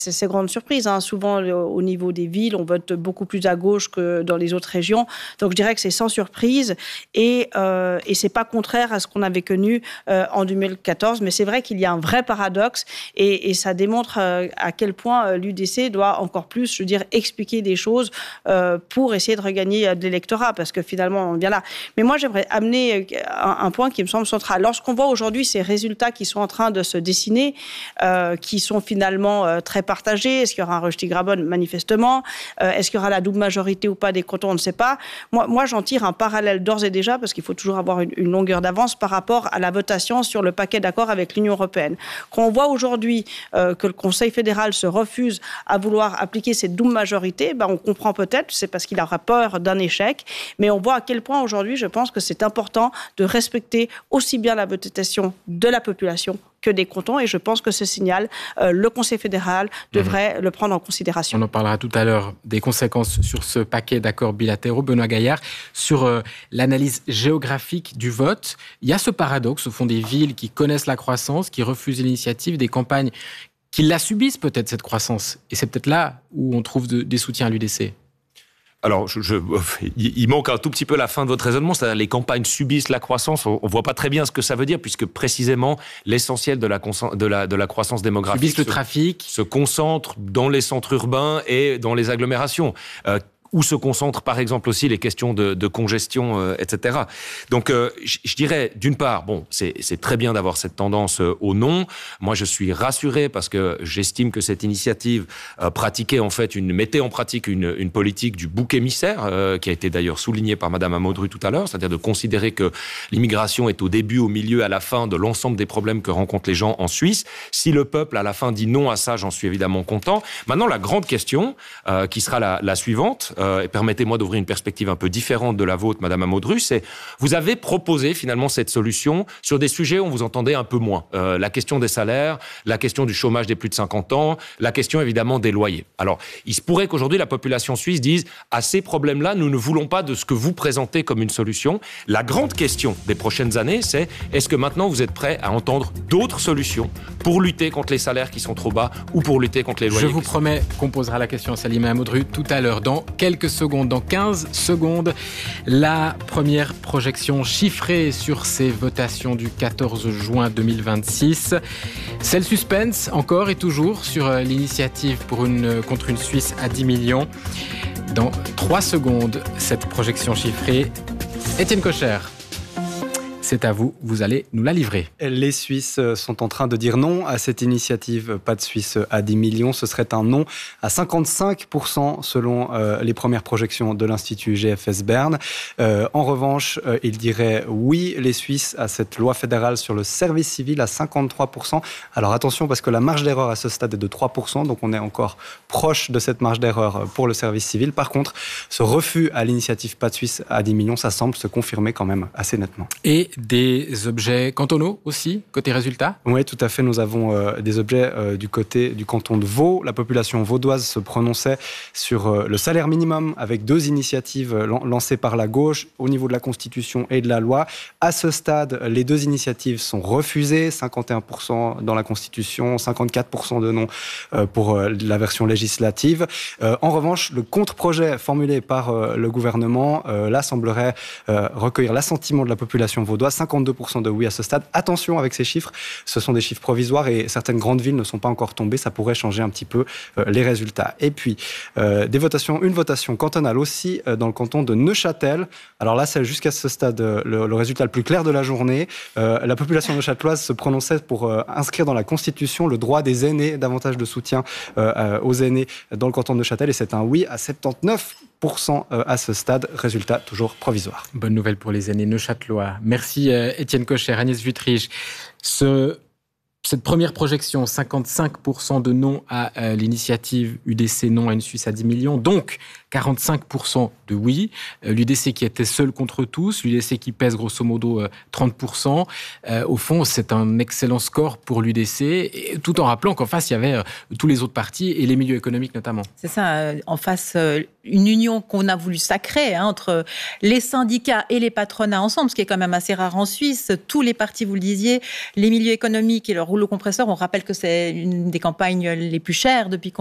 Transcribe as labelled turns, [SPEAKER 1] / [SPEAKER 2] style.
[SPEAKER 1] C'est grande surprise. Souvent, au niveau des villes, on vote beaucoup plus à gauche que dans les autres régions. Donc, je dirais que c'est sans surprise et c'est pas contraire à ce qu'on avait connu en 2014. Mais c'est vrai qu'il y a un vrai paradoxe et ça démontre à quel point l'UDC doit encore plus, je veux dire, expliquer des choses pour essayer de regagner de l'électorat parce que finalement, on vient là. Mais moi, j'aimerais amener un point qui me semble central. Lorsqu'on voit aujourd'hui ces résultats qui sont en train de se dessiner, qui sont finalement très partagés. Est-ce qu'il y aura un Rösti-Grabön? Manifestement. Est-ce qu'il y aura la double majorité ou pas des cantons? On ne sait pas. Moi, j'en tire un parallèle d'ores et déjà, parce qu'il faut toujours avoir une longueur d'avance par rapport à la votation sur le paquet d'accords avec l'Union européenne. Quand on voit aujourd'hui que le Conseil fédéral se refuse à vouloir appliquer cette double majorité, on comprend peut-être, c'est parce qu'il aura peur d'un échec, mais on voit à quel point aujourd'hui, je pense que c'est important de respecter aussi bien la votation de la population que des cantons, et je pense que ce signal, le Conseil fédéral devrait le prendre en considération.
[SPEAKER 2] On en parlera tout à l'heure des conséquences sur ce paquet d'accords bilatéraux. Benoît Gaillard, sur l'analyse géographique du vote, il y a ce paradoxe au fond des villes qui connaissent la croissance, qui refusent l'initiative, des campagnes qui la subissent peut-être cette croissance, et c'est peut-être là où on trouve des soutiens à l'UDC.
[SPEAKER 3] Alors, il manque un tout petit peu la fin de votre raisonnement, c'est-à-dire les campagnes subissent la croissance. On voit pas très bien ce que ça veut dire, puisque précisément l'essentiel de la croissance démographique
[SPEAKER 2] subissent le trafic,
[SPEAKER 3] se concentre dans les centres urbains et dans les agglomérations. Où se concentrent par exemple aussi les questions de congestion, etc. Donc je dirais, d'une part, c'est très bien d'avoir cette tendance au non. Moi, je suis rassuré parce que j'estime que cette initiative mettait en pratique une politique du bouc émissaire, qui a été d'ailleurs soulignée par Madame Amodru tout à l'heure, c'est-à-dire de considérer que l'immigration est au début, au milieu, à la fin de l'ensemble des problèmes que rencontrent les gens en Suisse. Si le peuple, à la fin, dit non à ça, j'en suis évidemment content. Maintenant, la grande question, qui sera la suivante, et permettez-moi d'ouvrir une perspective un peu différente de la vôtre, Madame Amodru, c'est vous avez proposé finalement cette solution sur des sujets où on vous entendait un peu moins. La question des salaires, la question du chômage des plus de 50 ans, la question évidemment des loyers. Alors, il se pourrait qu'aujourd'hui la population suisse dise à ces problèmes-là, nous ne voulons pas de ce que vous présentez comme une solution. La grande question des prochaines années, c'est est-ce que maintenant vous êtes prêts à entendre d'autres solutions pour lutter contre les salaires qui sont trop bas ou pour lutter contre les loyers?
[SPEAKER 2] Je vous promets qu'on posera la question à Salima Amodru tout à l'heure dans quelques secondes, dans 15 secondes, la première projection chiffrée sur ces votations du 14 juin 2026. C'est le suspense, encore et toujours, sur l'initiative contre une Suisse à 10 millions. Dans 3 secondes, cette projection chiffrée. Étienne Kocher, c'est à vous, vous allez nous la livrer.
[SPEAKER 4] Les Suisses sont en train de dire non à cette initiative. Pas de Suisse à 10 millions, ce serait un non à 55% selon les premières projections de l'Institut GFS Berne. En revanche, ils diraient oui, les Suisses, à cette loi fédérale sur le service civil à 53%. Alors attention, parce que la marge d'erreur à ce stade est de 3%, donc on est encore proche de cette marge d'erreur pour le service civil. Par contre, ce refus à l'initiative Pas de Suisse à 10 millions, ça semble se confirmer quand même assez nettement.
[SPEAKER 2] Et des objets cantonaux aussi, côté résultat?
[SPEAKER 4] Oui, tout à fait. Nous avons des objets du côté du canton de Vaud. La population vaudoise se prononçait sur le salaire minimum avec 2 initiatives lancées par la gauche au niveau de la Constitution et de la loi. À ce stade, les 2 initiatives sont refusées. 51% dans la Constitution, 54% de non pour la version législative. En revanche, le contre-projet formulé par le gouvernement, là, semblerait recueillir l'assentiment de la population vaudoise. 52% de oui à ce stade. Attention avec ces chiffres, ce sont des chiffres provisoires et certaines grandes villes ne sont pas encore tombées, ça pourrait changer un petit peu les résultats. Et puis, une votation cantonale aussi dans le canton de Neuchâtel. Alors là, c'est jusqu'à ce stade le résultat le plus clair de la journée. La population neuchâteloise se prononçait pour inscrire dans la Constitution le droit des aînés, davantage de soutien aux aînés dans le canton de Neuchâtel, et c'est un oui à 79% à ce stade, résultat toujours provisoire.
[SPEAKER 2] Bonne nouvelle pour les aînés neuchâtelois. Merci Étienne Kocher, Agnès Wüthrich. Cette première projection, 55% de non à l'initiative UDC non à une Suisse à 10 millions, donc 45% de oui. L'UDC qui était seul contre tous, l'UDC qui pèse grosso modo 30%. Au fond, c'est un excellent score pour l'UDC, tout en rappelant qu'en face, il y avait tous les autres partis et les milieux économiques notamment.
[SPEAKER 5] C'est ça, en face, une union qu'on a voulu sacrer entre les syndicats et les patronats ensemble, ce qui est quand même assez rare en Suisse. Tous les partis, vous le disiez, les milieux économiques et leur rouleau compresseur, on rappelle que c'est une des campagnes les plus chères depuis